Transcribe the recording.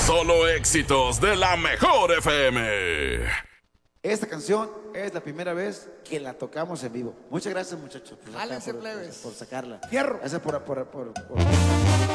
Solo éxitos de la mejor FM. Esta canción es la primera vez que la tocamos en vivo. Muchas gracias, muchachos, Jálense, plebes. por sacarla. Fierro. Gracias por